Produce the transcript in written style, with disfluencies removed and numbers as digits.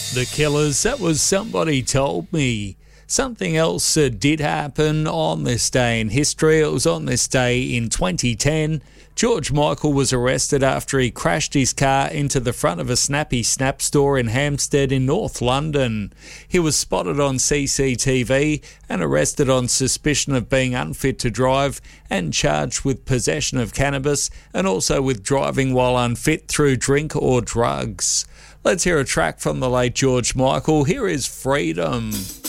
The Killers, that was Somebody Told Me. Something else did happen on this day in history. It was on this day in 2010. George Michael was arrested after he crashed his car into the front of a Snappy Snap store in Hampstead in North London. He was spotted on CCTV and arrested on suspicion of being unfit to drive and charged with possession of cannabis and also with driving while unfit through drink or drugs. Let's hear a track from the late George Michael. Here is Freedom.